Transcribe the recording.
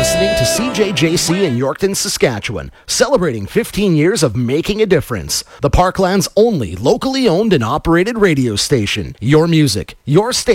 listening to CJJC in Yorkton, Saskatchewan, celebrating 15 years of making a difference. The Parkland's only locally owned and operated radio station. Your music, your station.